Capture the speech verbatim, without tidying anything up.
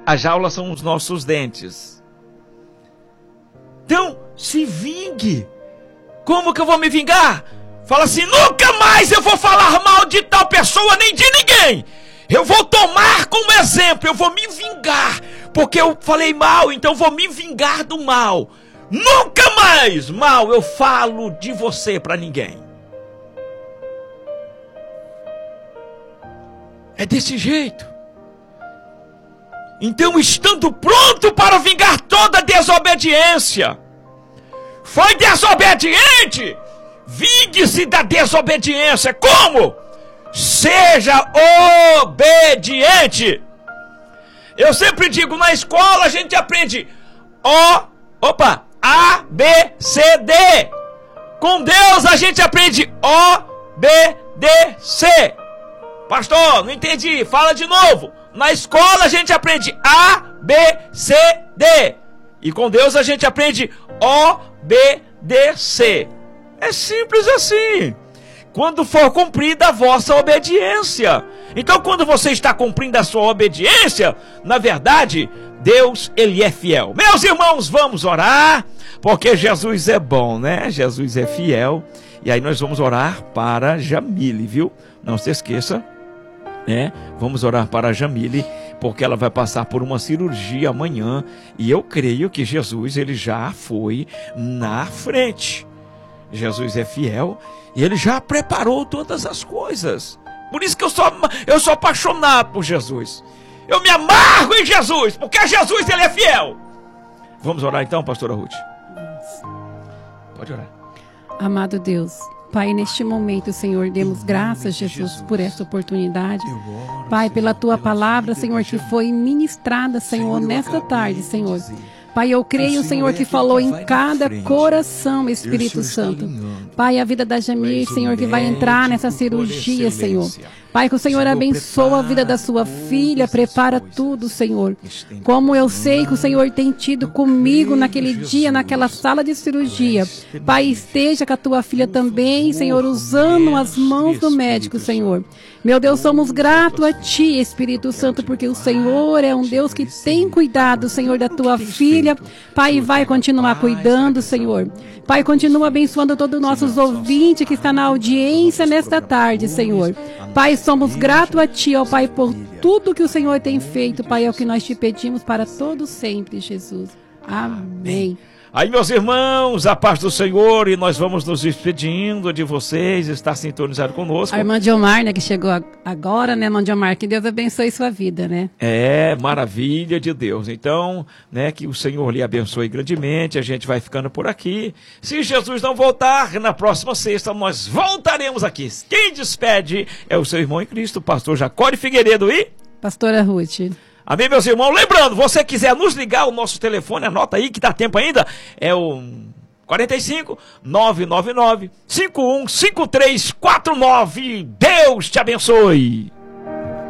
A jaula são os nossos dentes. Então, se vingue. Como que eu vou me vingar? Fala assim, nunca mais eu vou falar mal de tal pessoa, nem de ninguém. Eu vou tomar como exemplo, eu vou me vingar. Porque eu falei mal, então eu vou me vingar do mal. Nunca mais, mal, eu falo de você para ninguém. É desse jeito. Então, estando pronto para vingar toda desobediência. Foi desobediente? Vingue-se da desobediência. Como? Seja obediente. Eu sempre digo, na escola a gente aprende O, opa, A, B, C, D. Com Deus a gente aprende O, B, D, C. Pastor, não entendi, fala de novo. Na escola a gente aprende A, B, C, D. E com Deus a gente aprende O, B, D, C. É simples assim. Quando for cumprida a vossa obediência. Então, quando você está cumprindo a sua obediência, na verdade, Deus, Ele é fiel. Meus irmãos, vamos orar, porque Jesus é bom, né? Jesus é fiel. E aí nós vamos orar para Jamile, viu? Não se esqueça, né? Vamos orar para a Jamile, porque ela vai passar por uma cirurgia amanhã. E eu creio que Jesus, Ele já foi na frente. Jesus é fiel e Ele já preparou todas as coisas. Por isso que eu sou, eu sou apaixonado por Jesus. Eu me amargo em Jesus, porque Jesus, Ele é fiel. Vamos orar então, pastora Ruth? Pode orar. Amado Deus, Pai, neste momento, Senhor, demos graças, Jesus, por essa oportunidade. Pai, pela Tua palavra, Senhor, que foi ministrada, Senhor, nesta tarde, Senhor. Pai, eu creio, Senhor, que falou em cada coração, Espírito Santo. Pai, a vida da Jamile, Senhor, que vai entrar nessa cirurgia, Senhor. Pai, que o Senhor abençoa a vida da sua filha, prepara tudo, Senhor. Como eu sei que o Senhor tem tido comigo naquele dia, naquela sala de cirurgia. Pai, esteja com a tua filha também, Senhor, usando as mãos do médico, Senhor. Meu Deus, somos gratos a Ti, Espírito Santo, porque o Senhor é um Deus que tem cuidado, Senhor, da tua filha. Pai, vai continuar cuidando, Senhor. Pai, continua abençoando todos os nossos ouvintes que estão na audiência nesta tarde, Senhor. Pai, somos gratos a Ti, ó Pai, por tudo que o Senhor tem feito, Pai, é o que nós te pedimos para todos sempre, Jesus. Amém. Aí, meus irmãos, a paz do Senhor, e nós vamos nos despedindo de vocês, está sintonizado conosco. A irmã Diomar, né, que chegou agora, né, irmã Diomar, que Deus abençoe sua vida, né? É, maravilha de Deus. Então, né, que o Senhor lhe abençoe grandemente, a gente vai ficando por aqui. Se Jesus não voltar, na próxima sexta nós voltaremos aqui. Quem despede é o seu irmão em Cristo, pastor Jacó de Figueiredo e... pastora Ruth. Amém, meus irmãos? Lembrando, você quiser nos ligar, o nosso telefone, anota aí que dá tempo ainda, é o quarenta e cinco, nove nove nove, cinco um cinco três quatro nove. Deus te abençoe!